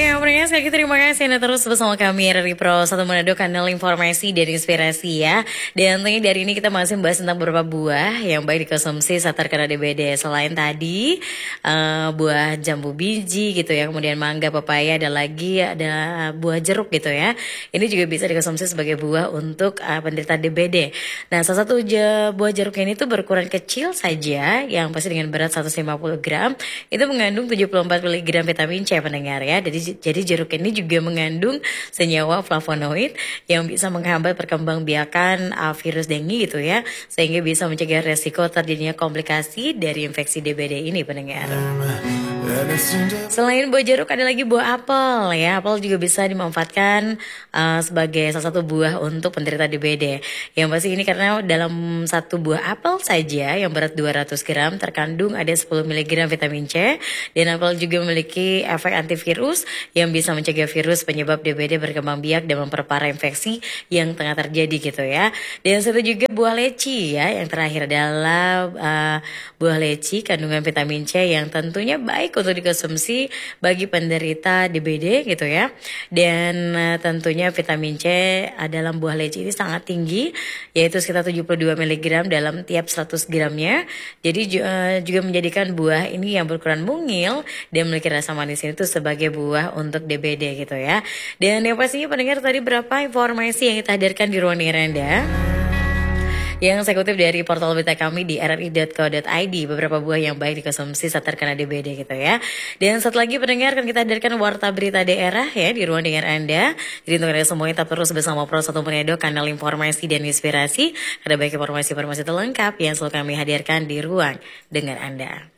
Ya, pendengar sekali lagi terima kasih Anda terus bersama kami dari Pro 1 Manado, kanal informasi dan inspirasi ya. Dan tentunya dari ini kita masih membahas tentang beberapa buah yang baik dikonsumsi saat terkena DBD. Selain tadi buah jambu biji gitu ya, kemudian mangga, pepaya, ada buah jeruk gitu ya. Ini juga bisa dikonsumsi sebagai buah untuk penderita DBD. Nah, salah satu buah jeruk ini tuh berukuran kecil saja, yang pasti dengan berat 150 gram, itu mengandung 74 mg vitamin C pendengar ya. Jadi jeruk ini juga mengandung senyawa flavonoid yang bisa menghambat perkembangbiakan virus dengue gitu ya, sehingga bisa mencegah resiko terjadinya komplikasi dari infeksi DBD ini pendengar. Selain buah jeruk ada lagi buah apel ya. Apel juga bisa dimanfaatkan sebagai salah satu buah untuk penderita DBD. Yang pasti ini karena dalam satu buah apel saja yang berat 200 gram terkandung ada 10 mg vitamin C, dan apel juga memiliki efek antivirus yang bisa mencegah virus penyebab DBD berkembang biak dan memperparah infeksi yang tengah terjadi gitu ya. Dan satu juga buah leci ya. Yang terakhir adalah buah leci kandungan vitamin C yang tentunya baik untuk dikonsumsi bagi penderita DBD gitu ya. Dan tentunya vitamin C dalam buah leci ini sangat tinggi, yaitu sekitar 72 mg dalam tiap 100 gramnya. Jadi juga menjadikan buah ini yang berukuran mungil dan memiliki rasa manis itu sebagai buah untuk DBD gitu ya. Dan yang pastinya pendengar tadi berapa informasi yang kita hadirkan di ruang dengar Anda, yang saya kutip dari portal berita kami di rri.co.id, beberapa buah yang baik dikonsumsi saat terkena DBD gitu ya. Dan satu lagi pendengar akan kita hadirkan warta berita daerah ya di ruang dengar Anda. Jadi untuk Anda semuanya tetap terus bersama Pro 1 Manado, kanal informasi dan inspirasi. Ada banyak informasi terlengkap yang selalu kami hadirkan di ruang dengar Anda.